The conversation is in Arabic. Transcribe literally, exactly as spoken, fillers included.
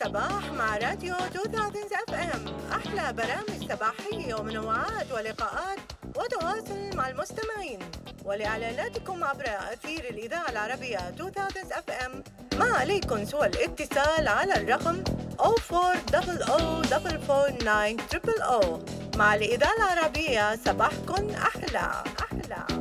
الصباح مع راديو ألفين اف ام، احلى برامج صباحيه ومنوعات ولقاءات وتواصل مع المستمعين. ولإعلاناتكم عبر أثير الإذاعة العربية ألفين اف ام ما عليكم سوى الاتصال على الرقم صفر أربعة صفر صفر أربعة تسعة صفر صفر صفر. مع الإذاعة العربية صباحكن أحلى أحلى.